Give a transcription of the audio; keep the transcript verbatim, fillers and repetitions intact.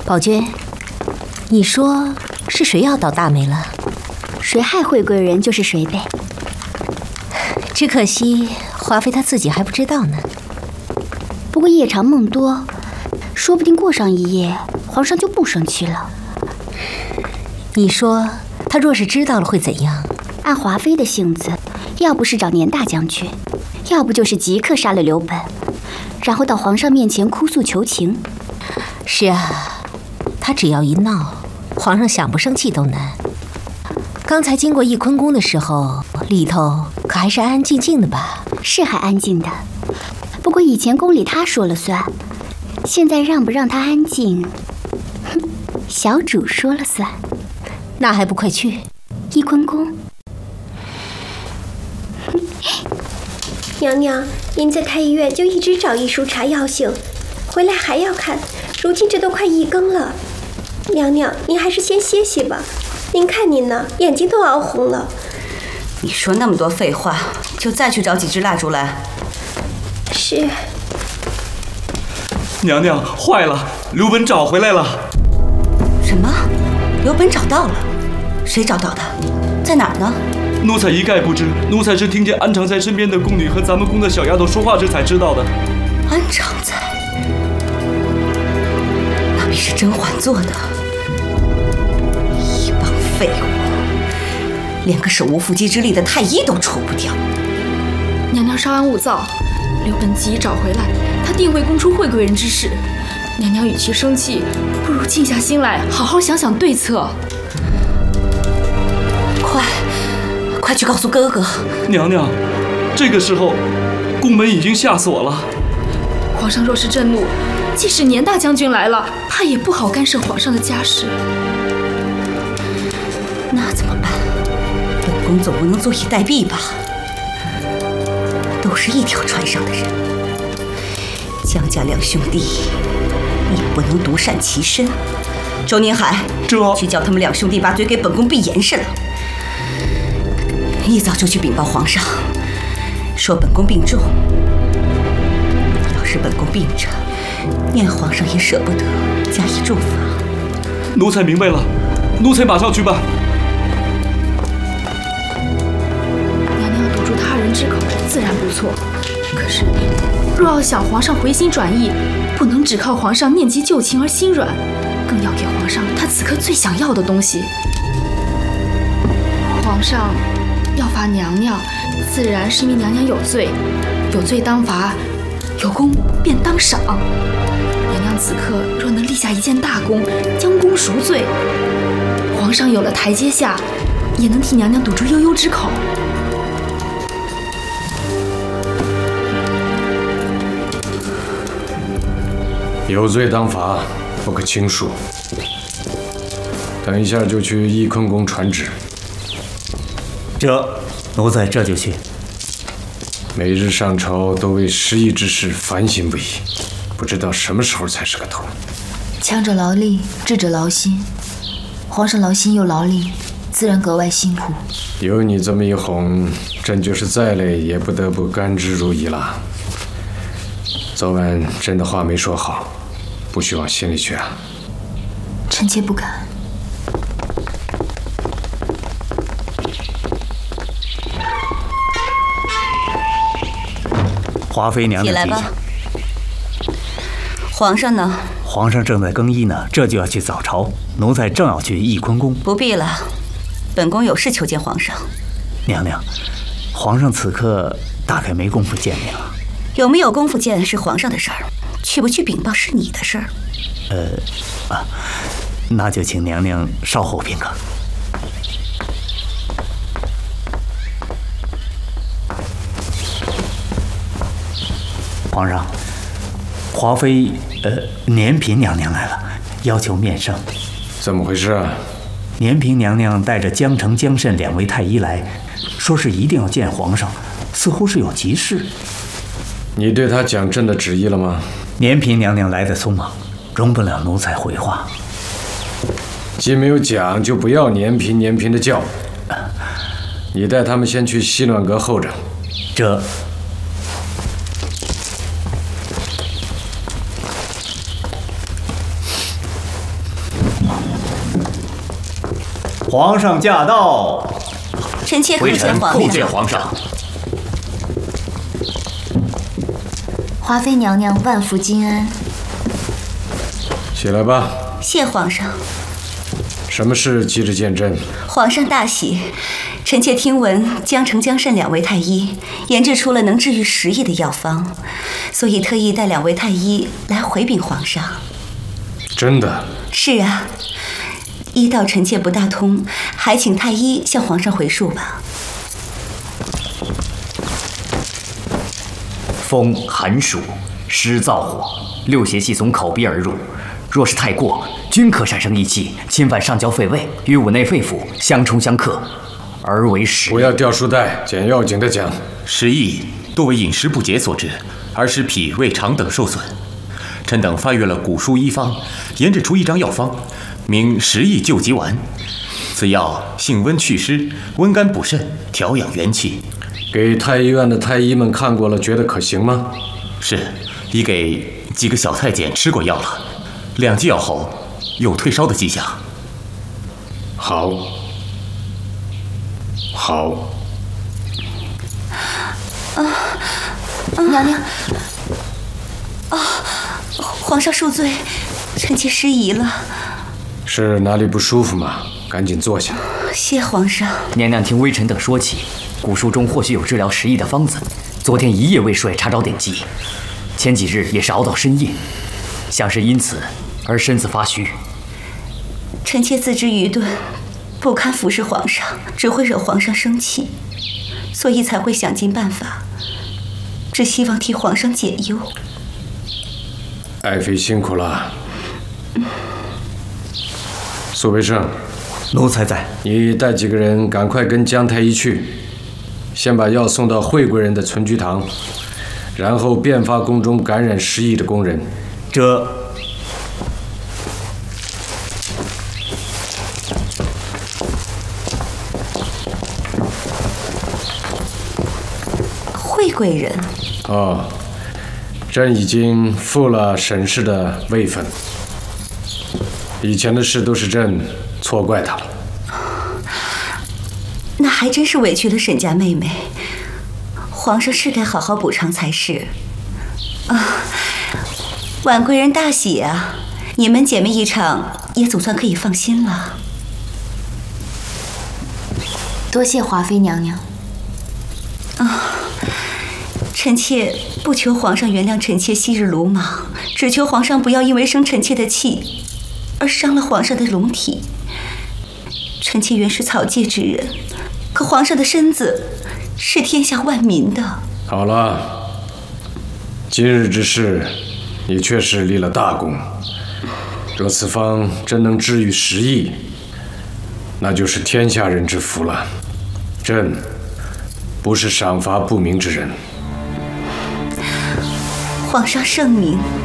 宝娟，你说是谁要倒大霉了？ 谁害惠贵人就是谁呗。 只可惜华妃她自己还不知道呢。 不过夜长梦多，说不定过上一夜，皇上就不生气了。 你说他若是知道了会怎样？ 按华妃的性子，要不是找年大将军，要不就是即刻杀了刘本，然后到皇上面前哭诉求情。 是啊，他只要一闹，皇上想不生气都难。刚才经过翊坤宫的时候，里头可还是安安静静的吧？ 是还安静的，不过以前宫里他说了算，现在让不让他安静，哼，小主说了算。 那还不快去翊坤宫？ 娘娘，您在太医院就一直找医书查药性，回来还要看，如今这都快一更了。娘娘，您还是先歇歇吧。您看您呢，眼睛都熬红了。 你说那么多废话，就再去找几支蜡烛来。 是。 娘娘，坏了，刘本找回来了。 什么？刘本找到了？谁找到的？在哪儿呢？ 奴才一概不知，奴才是听见安常在身边的宫女和咱们宫的小丫头说话时才知道的。 安常在，那必是甄嬛做的。一帮废物，连个手无缚鸡之力的太医都除不掉。 娘娘稍安勿躁，刘本既已找回来，他定会供出惠贵人之事。娘娘与其生气，不如静下心来，好好想想对策。 快，快去告诉哥哥！ 娘娘，这个时候，宫门已经下锁了。 皇上若是震怒，即使年大将军来了，怕也不好干涉皇上的家事。 那怎么办？本宫总不能坐以待毙吧？都是一条船上的人，江家两兄弟也不能独善其身。周宁海， 这去叫他们两兄弟把嘴给本宫闭严实了。一早就去禀报皇上，说本宫病重。要是本宫病着，念皇上也舍不得加以重罚。 奴才明白了，奴才马上去办。 娘娘堵住他人之口，自然不错。可是，若要想皇上回心转意，不能只靠皇上念及旧情而心软，更要给皇上他此刻最想要的东西。皇上要罚娘娘，自然是因为娘娘有罪，有罪当罚，有功便当赏。娘娘此刻若能立下一件大功，将功赎罪，皇上有了台阶下，也能替娘娘堵住悠悠之口。 有罪当罚，不可轻恕。等一下就去翊坤宫传旨。 这，奴才这就去。 每日上朝都为失意之事烦心不已，不知道什么时候才是个头。 强者劳力，智者劳心。皇上劳心又劳力，自然格外辛苦。 有你这么一哄，朕就是再累也不得不甘之如饴了。昨晚朕的话没说好，不许往心里去啊。 臣妾不敢。 华妃娘娘， 起来吧。皇上呢？ 皇上正在更衣呢，这就要去早朝。奴才正要去翊坤宫。 不必了，本宫有事求见皇上。 娘娘，皇上此刻大概没工夫见您了。 有没有功夫见是皇上的事儿，去不去禀报是你的事儿。 呃，啊，那就请娘娘稍后片刻。皇上，华妃呃年嫔娘娘来了，要求面圣。 怎么回事啊？ 年嫔娘娘带着江澄、江慎两位太医来，说是一定要见皇上，似乎是有急事。 你对他讲朕的旨意了吗？ 年嫔娘娘来得匆忙，容不了奴才回话。 既没有讲，就不要年嫔年嫔的叫。你带他们先去西暖阁候着。 这。 皇上驾到！ 臣妾叩见皇上。 叩见皇上。 华妃娘娘万福金安。 起来吧。 谢皇上。 什么事急着见朕？ 皇上大喜，臣妾听闻江澄、江慎两位太医研制出了能治愈十亿的药方，所以特意带两位太医来回禀皇上。 真的？ 是啊。医道臣妾不大通，还请太医向皇上回述吧。 风寒暑湿燥火，六邪气从口鼻而入，若是太过，均可产生异气，侵犯上焦肺胃，与五内肺腑相冲相克，而为实。 不要掉书袋，简要紧的讲。 实疫多为饮食不洁所致，而使脾胃肠等受损。臣等翻阅了古书医方，研制出一张药方，名十益救急丸。此药性温祛湿，温肝补肾，调养元气。 给太医院的太医们看过了，觉得可行吗？ 是，已给几个小太监吃过药了，两剂药后有退烧的迹象。 好，好。 啊， 娘娘。 啊，皇上恕罪，臣妾失仪了。 是哪里不舒服吗？赶紧坐下。 谢皇上。 娘娘听微臣等说起，古书中或许有治疗十疫的方子，昨天一夜未睡，查找典籍。前几日也是熬到深夜，想是因此而身子发虚。 臣妾自知愚钝，不堪服侍皇上，只会惹皇上生气，所以才会想尽办法，只希望替皇上解忧。 爱妃辛苦了。苏培盛， 奴才在。 你带几个人赶快跟江太医去，先把药送到惠贵人的存居堂，然后变发宫中感染十亿的工人。 这。 惠贵人。 哦，朕已经负了沈氏的位分。以前的事都是朕错怪他了。 那还真是委屈了沈家妹妹，皇上是该好好补偿才是。啊，婉贵人大喜啊！你们姐妹一场，也总算可以放心了。 多谢华妃娘娘。 啊，臣妾不求皇上原谅臣妾昔日鲁莽，只求皇上不要因为生臣妾的气而伤了皇上的龙体。臣妾原是草芥之人，可皇上的身子是天下万民的。 好了，今日之事，你确实立了大功。若此方真能治愈十亿，那就是天下人之福了。朕不是赏罚不明之人。 皇上圣明。